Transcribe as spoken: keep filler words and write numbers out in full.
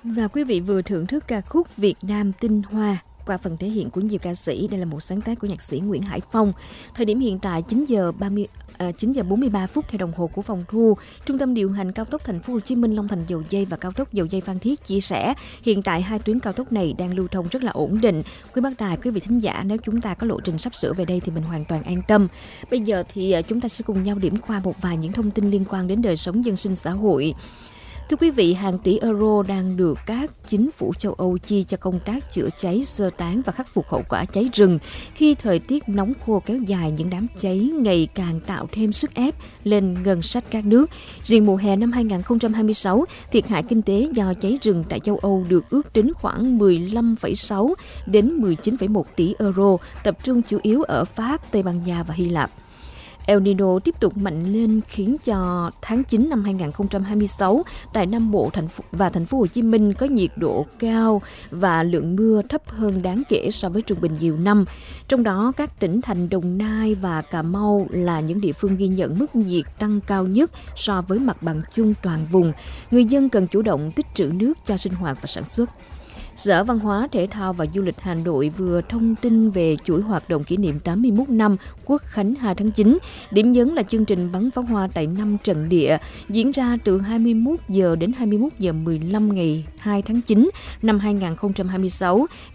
Và quý vị vừa thưởng thức ca khúc Việt Nam Tinh Hoa qua phần thể hiện của nhiều ca sĩ. Đây là một sáng tác của nhạc sĩ Nguyễn Hải Phong. Thời điểm hiện tại chín giờ ba mươi À, chín giờ bốn mươi ba phút theo đồng hồ của phòng thu. Trung tâm điều hành cao tốc Thành phố Hồ Chí Minh Long Thành Dầu Giây và cao tốc Dầu Giây Phan Thiết chia sẻ hiện tại hai tuyến cao tốc này đang lưu thông rất là ổn định. Quý bác tài, quý vị thính giả, nếu chúng ta có lộ trình sắp sửa về đây thì mình hoàn toàn an tâm. Bây giờ thì chúng ta sẽ cùng nhau điểm qua một vài những thông tin liên quan đến đời sống dân sinh xã hội. Thưa quý vị, hàng tỷ euro đang được các chính phủ châu Âu chi cho công tác chữa cháy, sơ tán và khắc phục hậu quả cháy rừng. Khi thời tiết nóng khô kéo dài, những đám cháy ngày càng tạo thêm sức ép lên ngân sách các nước. Riêng mùa hè năm hai không hai sáu, thiệt hại kinh tế do cháy rừng tại châu Âu được ước tính khoảng mười lăm phẩy sáu đến mười chín phẩy một tỷ euro, tập trung chủ yếu ở Pháp, Tây Ban Nha và Hy Lạp. El Nino tiếp tục mạnh lên khiến cho tháng chín năm hai không hai sáu tại Nam Bộ thành phố và thành phố Hồ Chí Minh có nhiệt độ cao và lượng mưa thấp hơn đáng kể so với trung bình nhiều năm. Trong đó, các tỉnh thành Đồng Nai và Cà Mau là những địa phương ghi nhận mức nhiệt tăng cao nhất so với mặt bằng chung toàn vùng. Người dân cần chủ động tích trữ nước cho sinh hoạt và sản xuất. Sở Văn hóa, Thể thao và Du lịch Hà Nội vừa thông tin về chuỗi hoạt động kỷ niệm tám mươi mốt năm Quốc khánh hai tháng chín. Điểm nhấn là chương trình bắn pháo hoa tại năm trận địa diễn ra từ hai mươi mốt giờ đến hai mươi mốt giờ mười lăm ngày hai tháng chín năm hai không hai sáu.